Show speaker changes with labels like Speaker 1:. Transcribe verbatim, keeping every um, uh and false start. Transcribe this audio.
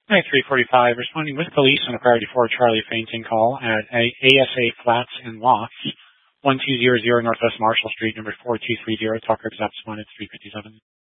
Speaker 1: Hi, three forty-five, responding with police on a priority four Charlie fainting call at A- ASA Flats in Lofts, one two zero zero Northwest Marshall Street, number four two three zero, Tucker Exeps one at three fifty-seven.